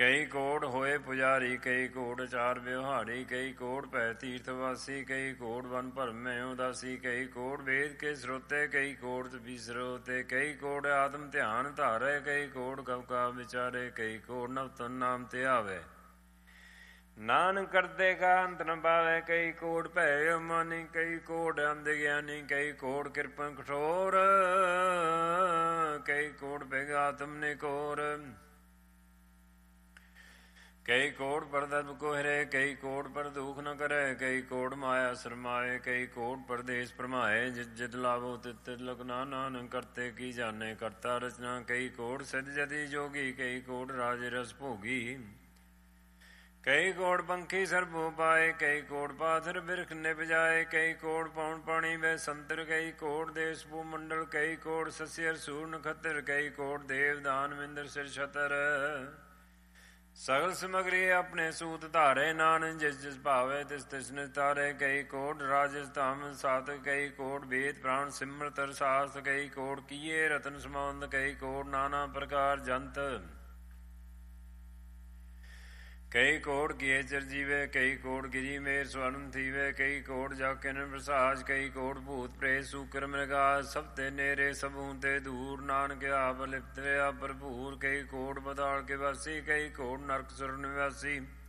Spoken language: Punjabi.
ਕਈ ਕੋੜ ਹੋਏ ਪੁਜਾਰੀ, ਕਈ ਕੋੜ ਚਾਰ ਵਿਵਹਾਰੀ, ਕਈ ਕੋੜ ਭੈ ਤੀਰਥ ਵਾਸੀ, ਕਈ ਕੋੜ ਵਨ ਭਰਮੈ ਉਦਾਸੀ, ਕਈ ਕੋੜ ਵੇਦ ਕੇ ਸਰੋਤੇ, ਕਈ ਕੋੜ ਬਿਸਰੋਤੇ, ਕਈ ਕੋੜ ਆਤਮ ਧਿਆਨ ਧਾਰੇ, ਕਈ ਕੋੜ ਕਵ ਕਾ ਵਿਚਾਰੇ, ਕਈ ਕੋੜ ਨਵ ਤਨ ਨਾਮ ਤੇ ਆਵੇ। ਨਾਨਕ ਕਰਤੇ ਕਾ ਅੰਤ ਨ ਪਾਵੇ, ਕਈ ਕੋੜ ਭੈ ਅਮਾਨੀ, ਕਈ ਕੋੜ ਅੰਧ ਗਿਆਨੀ, ਕਈ ਕੋੜ ਕਿਰਪਨ ਕਠੋਰ, ਕਈ ਕੋੜ ਬੇਗਾਤਮ ਨਿਕੋਰ, ਕਈ ਕੋੜ ਪਰ ਦਰਬ ਕੋਹਰੇ, ਕਈ ਕੋੜ ਪਰ ਦੁਖ ਨ ਕਰੇ, ਕਈ ਕੋੜ ਮਾਇਆ ਸਰਮਾਏ, ਕਈ ਕੋੜ ਪਰਦੇਸ ਭਰਮਾਏ, ਜਿਤ ਜਿਤ ਲਾਭੋ ਤਿਤ ਤਿਤ ਲਗਨਾ। ਨਾਨਕ ਕਰਤੇ ਕੀ ਜਾਣੇ ਕਰਤਾ ਰਚਨਾ, ਕਈ ਕੋੜ ਸਿਧ ਜਤੀ ਜੋਗੀ, ਕਈ ਕੋੜ ਰਾਜ ਰਸ ਭੋਗੀ, ਕਈ ਕੋੜ ਪੰਖੀ ਸਰਬੋ ਪਾਏ, ਕਈ ਕੋੜ ਪਾਥਰ ਬਿਰਖ ਨਿਭ ਜਾਏ, ਕਈ ਕੋੜ ਪੌਣ ਪਾਣੀ ਵੇ ਸੰਤਰ, ਕਈ ਕੋੜ ਦੇਸ ਭੂ ਮੰਡਲ, ਕਈ ਕੋੜ ਸਸਿਅਰ ਸੂਰ ਨਖੱਤਰ, ਕਈ ਕੋੜ ਦੇਵ ਦਾਨ ਮਿੰਦਰ ਸਿਰ ਛਤਰ, ਸਗਲ ਸਮਗਰੀ ਆਪਣੇ ਸੂਤ ਧਾਰੇ। ਨਾਨਕ ਜਿਸ ਜਿਸ ਭਾਵੇ ਤਿਸ ਤਿਸ ਨਿਤਾਰੇ, ਕਈ ਕੋੜ ਰਾਜਸ ਧਾਮ ਸਾਤ, ਕਈ ਕੋੜ ਵੇਦ ਪ੍ਰਾਣ ਸਿਮਰਤ ਅਰਸਾਸ, ਕਈ ਕੋੜ ਕੀਏ ਰਤਨ ਸਮੰਦ, ਕਈ ਕੋੜ ਨਾਨਾ ਪ੍ਰਕਾਰ ਜੰਤ, ਕਈ ਕੋੜ ਕੀਏ ਚਿਰਜੀਵੇ, ਕਈ ਕੋੜ ਗਿਰੀ ਮੇਰ ਸਵਰਨ ਥੀਵੇ, ਕਈ ਕੋੜ ਜਾ ਕਿਨ ਪ੍ਰਸਾਜ, ਕਈ ਕੋੜ ਭੂਤ ਪ੍ਰੇਤ ਸੂਕਰ ਮ੍ਰਿਗਾਸ, ਸਭ ਤੇ ਨੇਰੇ ਸਭੂ ਤੇ ਦੂਰ। ਨਾਨਕ ਆਪ ਲਿਪਤ ਰਿਹਾ ਭਰਪੂਰ, ਕਈ ਕੋੜ ਬਦਾਲ ਕੇ ਵਾਸੀ, ਕਈ ਕੋੜ ਨਰਕ ਸੁਰ ਨਿਵਾਸੀ,